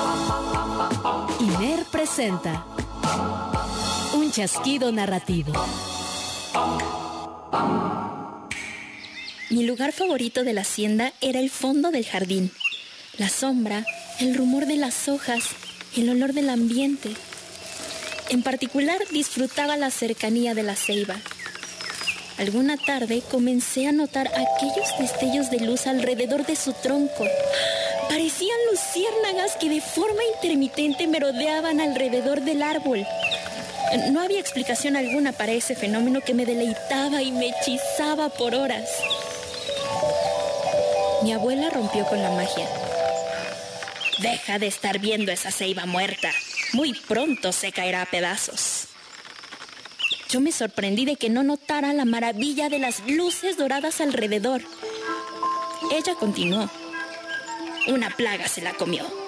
INER presenta un chasquido narrativo. Mi lugar favorito de la hacienda era el fondo del jardín. La sombra, el rumor de las hojas, el olor del ambiente. En particular, disfrutaba la cercanía de la ceiba. Alguna tarde comencé a notar aquellos destellos de luz alrededor de su tronco. Parecían luciérnagas que de forma intermitente merodeaban alrededor del árbol. No había explicación alguna para ese fenómeno que me deleitaba y me hechizaba por horas. Mi abuela rompió con la magia. Deja de estar viendo esa ceiba muerta. Muy pronto se caerá a pedazos. Yo me sorprendí de que no notara la maravilla de las luces doradas alrededor. Ella continuó. Una plaga se la comió.